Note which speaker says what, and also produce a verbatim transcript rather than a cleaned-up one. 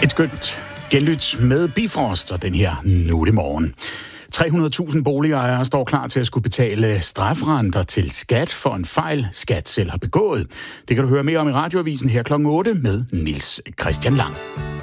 Speaker 1: Et skønt genlyt med Bifrost og den her Nu er det morgen. tre hundrede tusind boligejere står klar til at skulle betale strafrenter til skat for en fejl, skat selv har begået. Det kan du høre mere om i radioavisen her klokken otte med Niels Christian Lang.